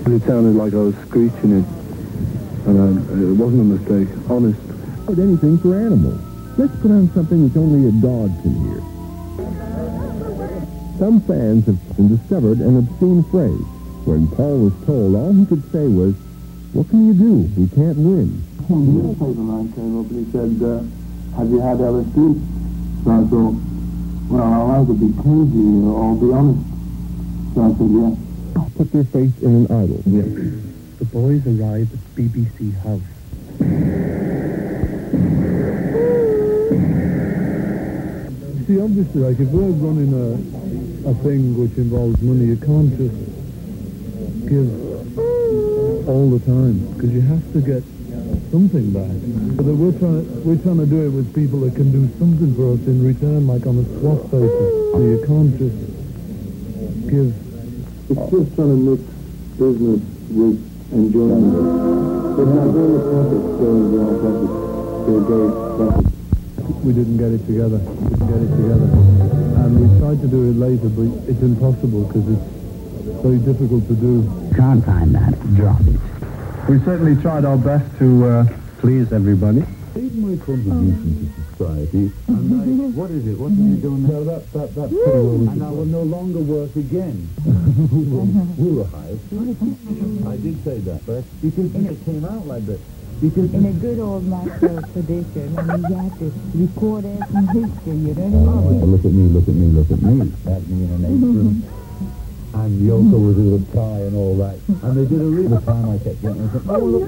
And it sounded like I was screeching it. And it wasn't a mistake, honest. But anything for animals. Let's put on something which only a dog can hear. Some fans have discovered an obscene phrase. When Paul was told, all he could say was, "What can you do? We can't win." The newspaperman came up and he said, "Have you had LSD?" So I thought, well, I'll either be crazy or I'll be honest. So I said, yeah. Put their faith in an idol. Yeah. The boys arrive at BBC House. See, obviously, like, if we're running a thing which involves money, you can't just give all the time, because you have to get something back. So that we're trying to do it with people that can do something for us in return, like on a swap basis. So you can't just give. It's just trying to mix business with enjoyment. It's not doing the profit, so the profit. So very profit. We didn't get it together. And we tried to do it later, but it's impossible because it's very difficult to do. Can't find that. Drop it. We certainly tried our best to please everybody. Even my contribution to society. And what is it? What are you doing now? That's pretty well. And I will no longer work again. we were hired. I did say that, but because it came out like that. Because in a good old master tradition, I mean, you have to record it in history, you know what I mean? Look at me. At me in an apron. And Yoko was with a tie and all that. And they did a real time I kept getting. I said, oh, look,